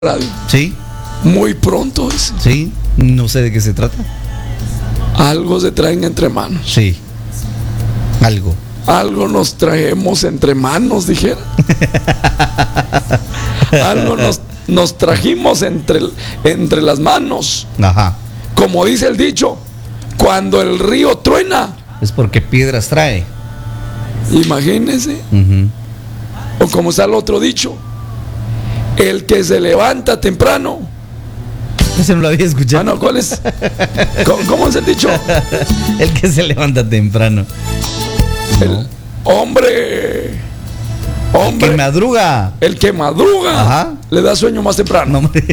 radio. Sí. Muy pronto es. Sí. No sé de qué se trata. Algo se traen entre manos. Sí. Algo. Algo nos traemos entre manos, dijera. Algo nos trajimos entre las manos. Ajá. Como dice el dicho, cuando el río truena. Es porque piedras trae. Imagínense. O como está el otro dicho, el que se levanta temprano. Ese no lo había escuchado. Ah, no, ¿cuál es? ¿Cómo es el dicho? El que se levanta temprano. El hombre. El que madruga. El que madruga. Ajá. Le da sueño más temprano. No,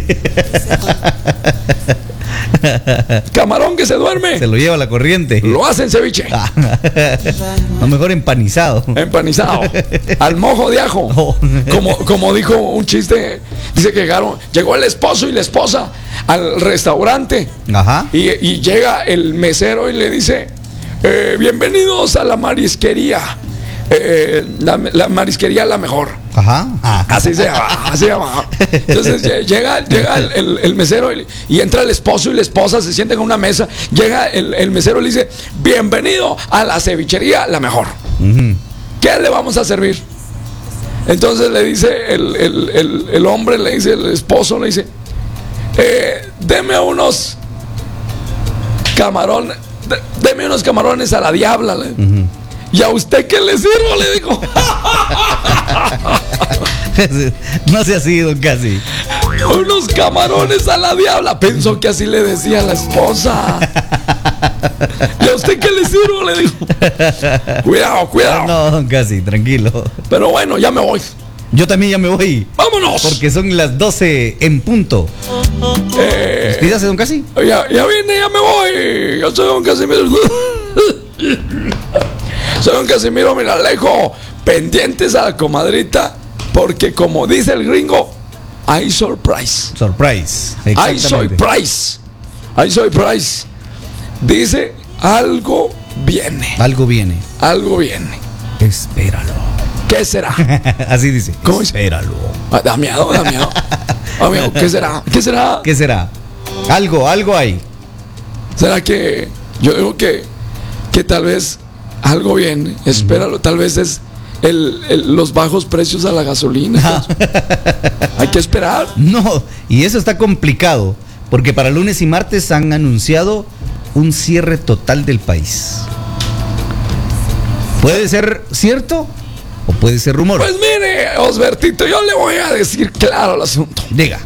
camarón que se duerme. Se lo lleva la corriente. Lo hacen ceviche. No, mejor empanizado. Empanizado. Al mojo de ajo. Oh. Como dijo un chiste. Dice que llegó el esposo y la esposa al restaurante. Ajá. Y llega el mesero y le dice: bienvenidos a la marisquería. La marisquería la mejor. Ajá. Así se llama. Entonces llega el mesero y entra el esposo y la esposa, se sienten en una mesa. Llega el mesero y le dice: bienvenido a la cevichería la mejor. ¿Qué le vamos a servir? Entonces le dice el hombre, le dice el esposo, le dice: deme unos camarones. Deme unos camarones a la diabla. ¿Y a usted qué le sirvo? Le dijo. No se ha sido casi. Unos camarones a la diabla. Pensó que así le decía a la esposa. ¿Y a usted qué le sirvo? Le dijo. Cuidado. No, don Casi, tranquilo. Pero bueno, ya me voy. Yo también ya me voy. ¡Vámonos! Porque son las 12 en punto. Despídase, don Casi. Ya vine, ya me voy. Yo soy don Casimiro. Soy don Casimiro Miralejo. Pendientes a la comadrita. Porque como dice el gringo, I surprise. Surprise. I soy Price. Dice: algo viene. Algo viene. Algo viene. Espéralo. ¿Qué será? Así dice. ¿Cómo dice? Espéralo. Da miedo. Amigo, ¿qué será? ¿Qué será? Algo hay. ¿Será que yo digo que tal vez algo viene? Espéralo. Tal vez es los bajos precios a la gasolina. Hay que esperar. No, y eso está complicado, porque para lunes y martes han anunciado un cierre total del país. ¿Puede ser cierto o puede ser rumor? Pues mire, Osbertito, yo le voy a decir claro el asunto. Diga.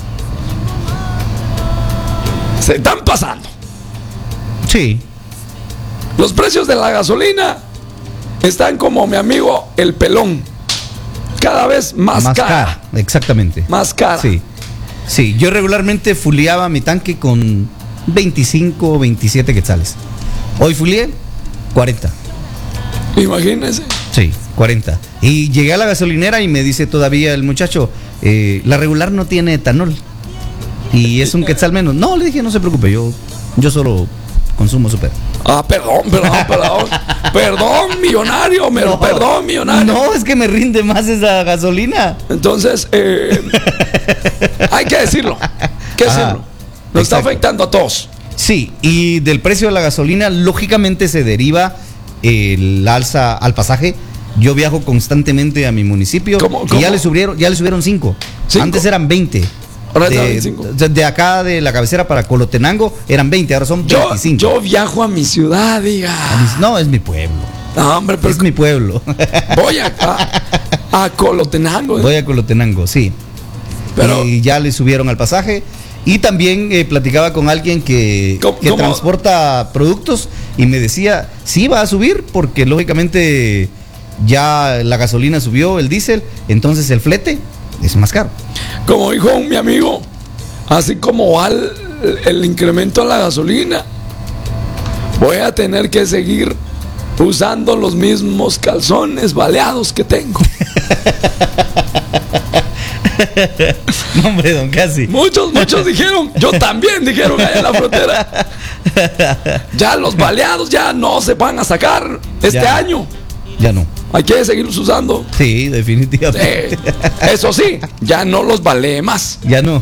Se están pasando. Sí. Los precios de la gasolina están como mi amigo el pelón. Cada vez más cara. Exactamente. Más cara. Sí, yo regularmente fuleaba mi tanque con 25 o 27 quetzales. Hoy fuleé 40. Imagínense. Sí, 40. Y llegué a la gasolinera y me dice todavía el muchacho: la regular no tiene etanol. Y es un quetzal menos. No, le dije, no se preocupe, yo solo consumo super. Perdón, millonario, perdón, millonario. No, es que me rinde más esa gasolina. Entonces, hay que decirlo. Nos está afectando a todos. Sí, y del precio de la gasolina, lógicamente se deriva el alza al pasaje. Yo viajo constantemente a mi municipio. ¿Cómo? Y ya le subieron 5. Antes eran 20. Ahora está 25. De acá de la cabecera para Colotenango eran 20, ahora son 25. Yo viajo a mi ciudad, diga. No, es mi pueblo. No, hombre, pero es mi pueblo. Voy a Colotenango. Voy a Colotenango, sí. Pero, y ya le subieron al pasaje. Y también platicaba con alguien que transporta productos y me decía: sí, va a subir porque lógicamente ya la gasolina subió, el diésel, entonces el flete es más caro. Como dijo mi amigo, así como va el incremento a la gasolina, voy a tener que seguir usando los mismos calzones baleados que tengo. No, hombre, don Casi. Muchos dijeron, yo también dijeron allá en la frontera. Ya los baleados ya no se van a sacar este año. Ya no. Hay que seguirlos usando. Sí, definitivamente. Eso sí, ya no los vale más. Ya no.